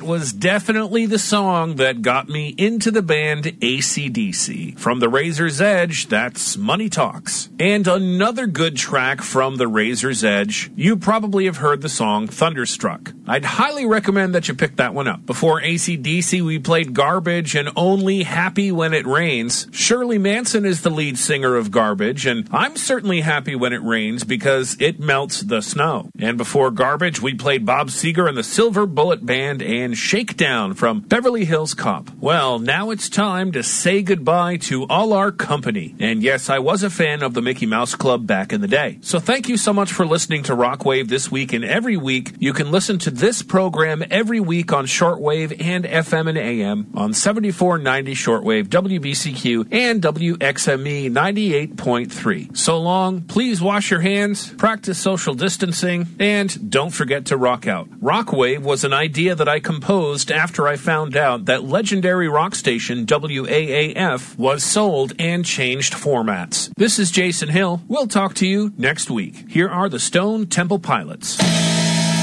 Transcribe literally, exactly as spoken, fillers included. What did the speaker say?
was definitely the song that got me into the band A C D C. From The Razor's Edge, that's Money Talks. And another good track from The Razor's Edge, you probably have heard the song Thunderstruck. I'd highly recommend that you pick that one up. Before A C D C, we played Garbage and Only Happy When It Rains. Shirley Manson is the lead singer of Garbage, and I'm certainly happy when it rains because it melts the snow. And before Garbage, we played Bob Seger and the Silver Bullet Band and Shakedown from Beverly Hills Cop. Well, now it's time to say goodbye to all our company. And yes, I was a fan of the Mickey Mouse Club back in the day. So thank you so much for listening to Rockwave this week and every week. You can listen to this program every week on shortwave and F M and A M on seventy-four ninety shortwave, W B C Q, and W X M E ninety-eight point three. So long, please wash your hands, practice social distancing, and don't forget to rock out. Rockwave was an idea that I composed after I found out that legendary rock station W A A F was sold and changed formats. This is Jason Hill. We'll talk to you next week. Here are the Stone Temple Pilots.